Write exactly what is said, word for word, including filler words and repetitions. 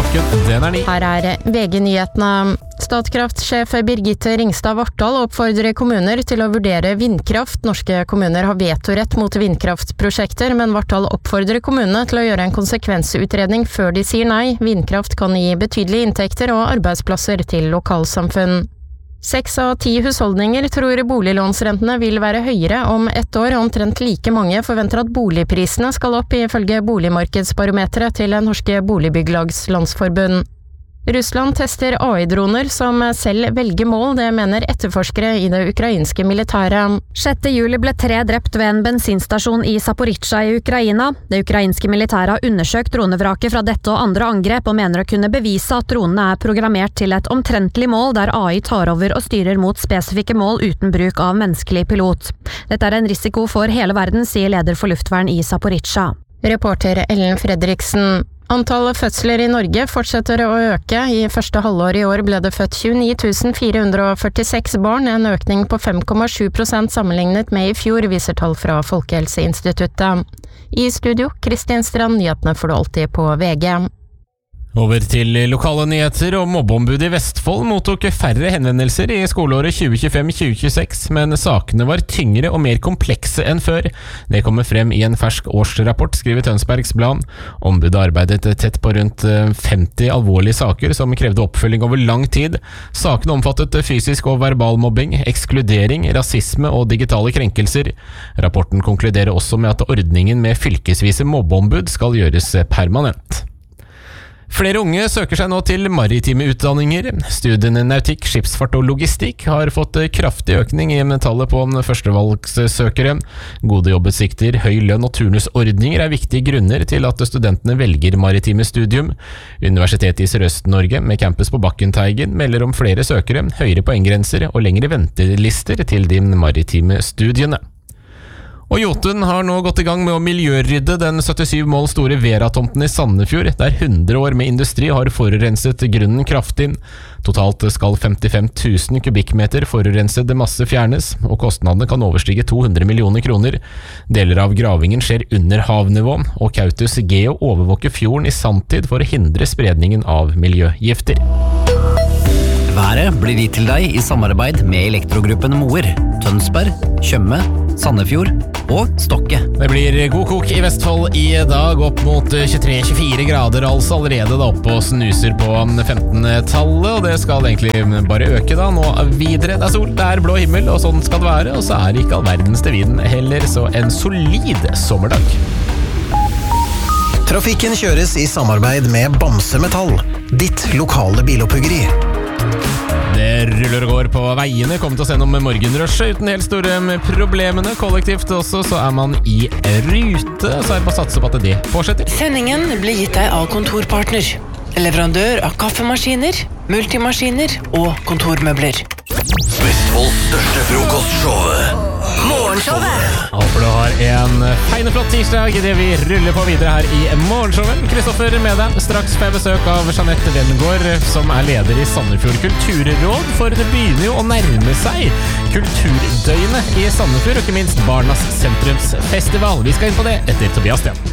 klokken den er ni. Her er V G-nyhetene. Statkraftsjef Birgitte Ringstad Vartdal oppfordrer kommuner til å vurdere vindkraft. Norske kommuner har vetorett mot vindkraftprosjekter, men Vartdal oppfordrer kommunene til å gjøre en konsekvensutredning før de sier nei. Vindkraft kan gi betydelige inntekter og arbeidsplasser til lokalsamfunn. Seks av ti husholdninger tror boliglånsrentene vil være høyere om ett år. Omtrent like mange forventer at boligprisene skal opp, ifølge boligmarkedsbarometeret til det norske boligbyggelags landsforbund. Russland tester A I-droner som selv velger mål, det mener etterforskere i det ukrainske militæret. sjette juli ble tre drept ved en bensinstasjon i Zaporizjzja i Ukraina. Det ukrainske militæret har undersøkt dronevraket fra dette og andre angrep, og mener å kunne bevise at dronene er programmert til et omtrentlig mål der A I tar over og styrer mot spesifikke mål uten bruk av menneskelig pilot. Dette er en risiko for hele verden, sier leder for luftvern i Zaporizjzja. Reporter Ellen Fredriksen. Antallet fødsler i Norge fortsetter å øke. I første halvår i år ble det født tjueni tusen fire hundre førtiseks barn, en økning på fem komma sju prosent sammenlignet med i fjor, viser tall fra Folkehelseinstituttet. I studio, Kristin Strand, nyhetene får du alltid på V G. Over til lokale nyheter, og mobbeombudet i Vestfold mottok færre henvendelser i skoleåret tjue tjuefem tjue tjueseks, men sakene var tyngre og mer komplekse enn før. Det kommer frem i en fersk årsrapport, skriver Tønsbergs Blad. Ombudet arbeidet tett på rundt femti alvorlige saker som krevde oppfølging over lang tid. Sakene omfattet fysisk og verbal mobbing, ekskludering, rasisme og digitale krenkelser. Rapporten konkluderer også med at ordningen med fylkesvise mobbeombud skal gjøres permanent. Flere unge søker seg nå til maritime utdanninger. Studiene nautikk, skipsfart og logistikk har fått kraftig økning i tallet på førstevalgssøkere. Gode jobbutsikter, høy lønn og turnusordninger er viktige grunner til at studentene velger maritime studium. Universitetet i Sørøst-Norge, med campus på Bakkenteigen, melder om flere søkere, høyere poenggrenser og lengre ventelister til de maritime studiene. Og Jotun har nå gått i gang med å miljørydde den syttisyv mål store Vera-tomten i Sandefjord, der hundre år med industri har forurenset grunnen kraftig. Totalt skal femtifem tusen kubikkmeter forurenset masse fjernes, og kostnadene kan overstige to hundre millioner kroner. Deler av gravingen skjer under havnivå, og Kautus Geo overvåker fjorden i sanntid for å hindre spredningen av miljøgifter. Været blir gitt til deg i samarbeid med Elektrogruppen Moer, Tønsberg, Tjøme, Sandefjord og Stokke. Det blir god kok i Vestfold i dag, opp mot tjuetre til tjuefire grader, altså allerede da oppe og snuser på femtentallet, og det skal egentlig bare øke da, nå videre. Det er sol, det er blå himmel, og sånn skal det være, og så er det ikke all verdens til viden heller, så en solid sommerdag. Trafikken kjøres i samarbeid med Bamse Metall, ditt lokale bilopphuggeri. Det ruller og går på veiene, kommer til å se noe med morgenrushet uten helt store problemene. Kollektivt også, så er man i rute, så er det bare å satse på at det fortsetter. Sendingen blir gitt deg av Kontorpartner, leverandør av kaffemaskiner, multimaskiner og kontormøbler. Vestfolds største frokostshow, Morgenshowet. Håper du har en feineflott tirsdag i det vi ruller på videre her i Morgenshowet. Kristoffer med deg. Straks får jeg besøk av Jeanette Vengård, som er leder i Sandefjord Kulturråd, for det begynner jo å nærme seg Kulturdøgnet i Sandefjord, og ikke minst Barnas sentrumsfestival. Vi skal inn på det etter Tobias Sten.